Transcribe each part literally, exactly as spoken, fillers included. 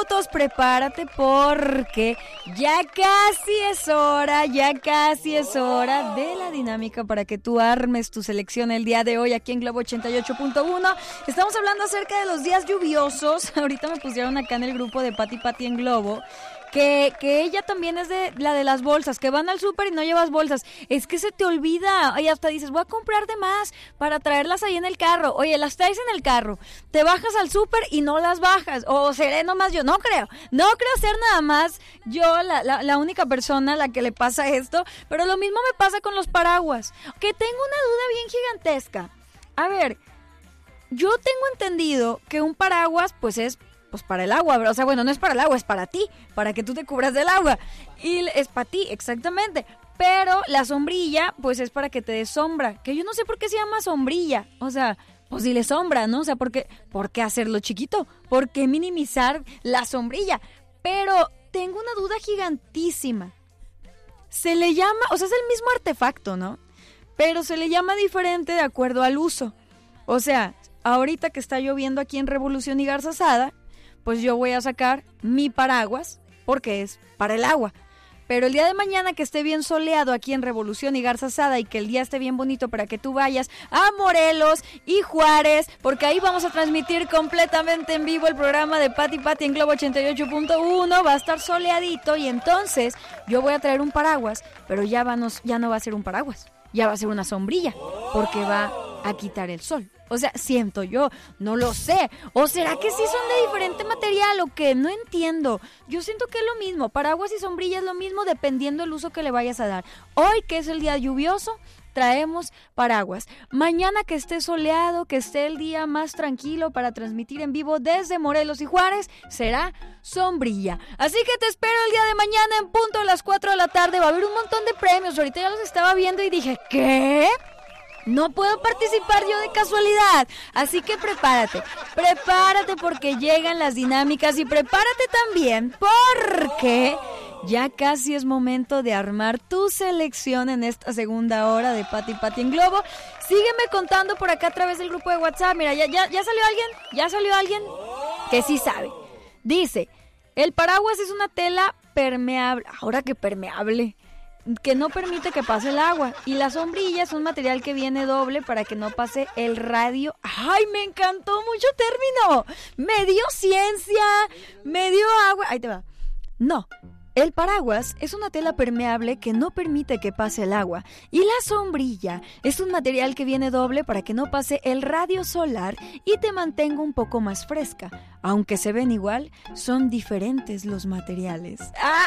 minutos, prepárate porque ya casi es hora, ya casi es hora de la dinámica para que tú armes tu selección el día de hoy aquí en Globo ochenta y ocho punto uno. Estamos hablando acerca de los días lluviosos. Ahorita me pusieron acá en el grupo de Pati Pati en Globo. Que, que ella también es de la de las bolsas, que van al súper y no llevas bolsas. Es que se te olvida. Y hasta dices, voy a comprar de más para traerlas ahí en el carro. Oye, las traes en el carro, te bajas al súper y no las bajas. O seré nomás yo, no creo. No creo ser nada más yo la, la, la única persona a la que le pasa esto. Pero lo mismo me pasa con los paraguas. Que tengo una duda bien gigantesca. A ver, yo tengo entendido que un paraguas pues es pues para el agua, o sea, bueno, no es para el agua, es para ti, para que tú te cubras del agua. Y es para ti, exactamente. Pero la sombrilla, pues es para que te dé sombra, que yo no sé por qué se llama sombrilla. O sea, pues dile sombra, ¿no? O sea, ¿por qué, ¿por qué hacerlo chiquito? ¿Por qué minimizar la sombrilla? Pero tengo una duda gigantísima. Se le llama, o sea, es el mismo artefacto, ¿no? Pero se le llama diferente de acuerdo al uso. O sea, ahorita que está lloviendo aquí en Revolución y Garzazada, pues yo voy a sacar mi paraguas porque es para el agua. Pero el día de mañana que esté bien soleado aquí en Revolución y Garzazada y que el día esté bien bonito para que tú vayas a Morelos y Juárez, porque ahí vamos a transmitir completamente en vivo el programa de Pati Pati en Globo ochenta y ocho punto uno, va a estar soleadito y entonces yo voy a traer un paraguas, pero ya, va no, ya no va a ser un paraguas, ya va a ser una sombrilla, porque va a quitar el sol. O sea, siento yo, no lo sé. ¿O será que sí son de diferente material o qué? No entiendo. Yo siento que es lo mismo. Paraguas y sombrilla es lo mismo dependiendo del uso que le vayas a dar. Hoy, que es el día lluvioso, traemos paraguas. Mañana que esté soleado, que esté el día más tranquilo para transmitir en vivo desde Morelos y Juárez, será sombrilla. Así que te espero el día de mañana en punto a las cuatro de la tarde. Va a haber un montón de premios. Ahorita ya los estaba viendo y dije, ¿qué? No puedo participar yo de casualidad, así que prepárate, prepárate porque llegan las dinámicas y prepárate también porque ya casi es momento de armar tu selección en esta segunda hora de Pati Pati en Globo. Sígueme contando por acá a través del grupo de WhatsApp. Mira, ya, ya, ya salió alguien, ya salió alguien que sí sabe. Dice, el paraguas es una tela permeable, ahora que permeable, que no permite que pase el agua, y la sombrilla es un material que viene doble para que no pase el radio. ¡Ay, me encantó mucho término! Me dio ciencia, me dio agua. Ahí te va. No, el paraguas es una tela permeable que no permite que pase el agua, y la sombrilla es un material que viene doble para que no pase el radio solar y te mantenga un poco más fresca. Aunque se ven igual, son diferentes los materiales. ¡Ah!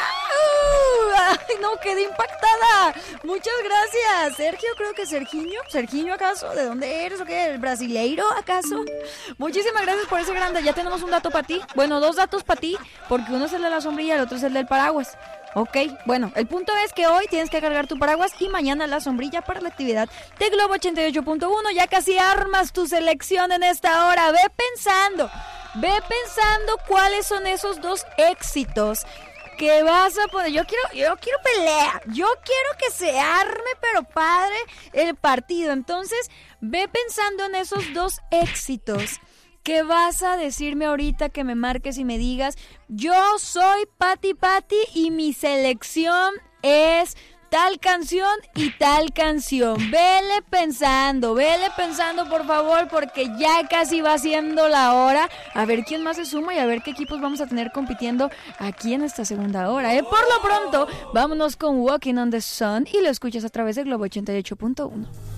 ¡Ay, no! ¡Quedé impactada! Muchas gracias, Sergio. Creo que Sergiño. ¿Sergiño acaso? ¿De dónde eres o qué? ¿El brasileiro acaso? Muchísimas gracias por ese grande. Ya tenemos un dato para ti. Bueno, dos datos para ti, porque uno es el de la sombrilla y el otro es el del paraguas. Ok, bueno, el punto es que hoy tienes que cargar tu paraguas y mañana la sombrilla para la actividad de Globo ochenta y ocho punto uno. Ya casi armas tu selección en esta hora. Ve pensando, ve pensando cuáles son esos dos éxitos que vas a poner. Yo quiero, yo quiero pelea, yo quiero que se arme pero padre el partido. Entonces, ve pensando en esos dos éxitos que vas a decirme ahorita, que me marques y me digas, yo soy Pati Pati y mi selección es tal canción y tal canción. Vele pensando, vele pensando por favor, porque ya casi va siendo la hora. A ver quién más se suma y a ver qué equipos vamos a tener compitiendo aquí en esta segunda hora, ¿eh? Por lo pronto, vámonos con Walking on the Sun y lo escuchas a través de Globo ochenta y ocho punto uno.